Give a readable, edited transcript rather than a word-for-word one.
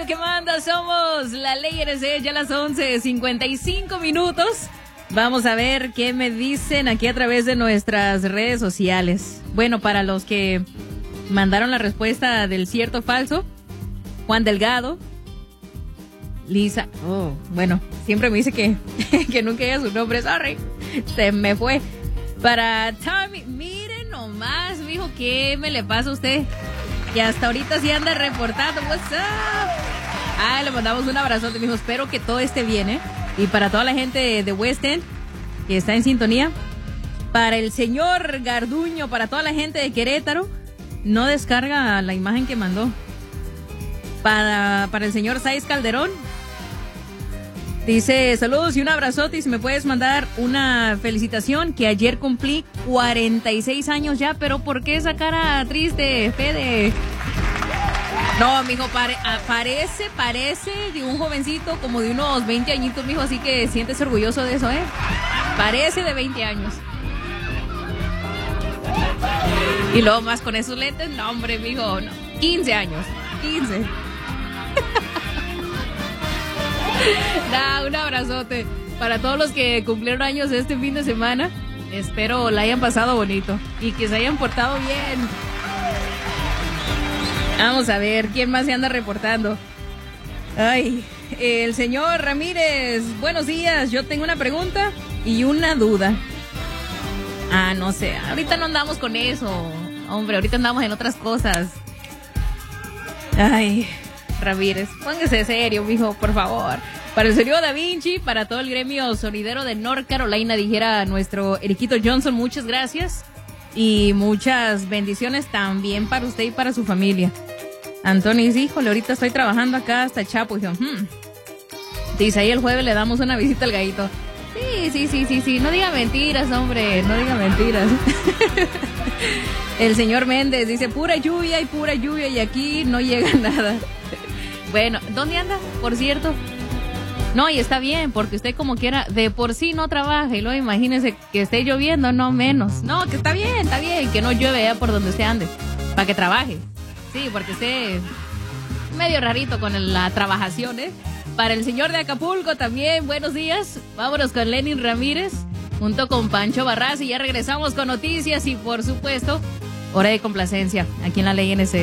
radio que manda, somos la Ley NC, ya las 11:55 minutos. Vamos a ver qué me dicen aquí a través de nuestras redes sociales. Bueno, para los que mandaron la respuesta del cierto o falso, Juan Delgado, Lisa, bueno, siempre me dice que nunca diga su nombre, sorry, se me fue. Para Tommy, miren nomás, mijo, ¿qué me le pasa a usted? Que hasta ahorita sí anda reportando, what's up? Le mandamos un abrazote, mijo, espero que todo esté bien, ¿eh? Y para toda la gente de West End que está en sintonía, para el señor Garduño, para toda la gente de Querétaro, no descarga la imagen que mandó. Para el señor Saiz Calderón, dice, saludos y un abrazote, y si me puedes mandar una felicitación, que ayer cumplí 46 años ya, pero ¿por qué esa cara triste, Fede? No, mijo, parece de un jovencito como de unos 20 añitos, mijo, así que siéntese orgulloso de eso, ¿eh? Parece de 20 años. Y luego más con esos lentes, no, hombre, mijo, no. 15 años, 15. Un abrazote para todos los que cumplieron años este fin de semana. Espero la hayan pasado bonito y que se hayan portado bien. Vamos a ver, ¿quién más se anda reportando? Ay, el señor Ramírez, buenos días, yo tengo una pregunta y una duda. No sé, ahorita no andamos con eso, hombre, ahorita andamos en otras cosas. Ay, Ramírez, póngase serio, mijo, por favor. Para el señor Da Vinci, para todo el gremio sonidero de North Carolina, dijera nuestro Eriquito Johnson, muchas gracias. Y muchas bendiciones también para usted y para su familia. Antonio dice, híjole, ahorita estoy trabajando acá hasta Chapo. Dice, ahí el jueves le damos una visita al gallito. Sí. No diga mentiras, hombre, no diga mentiras. El señor Méndez dice, pura lluvia y aquí no llega nada. Bueno, ¿dónde anda, por cierto? No, y está bien, porque usted como quiera, de por sí no trabaja, y luego imagínese que esté lloviendo, no menos. No, que está bien, que no llueve allá por donde usted ande, para que trabaje. Sí, porque esté medio rarito con la trabajación, ¿eh? Para el señor de Acapulco también, buenos días. Vámonos con Lenin Ramírez, junto con Pancho Barras, y ya regresamos con noticias y, por supuesto, hora de complacencia, aquí en la Ley NC.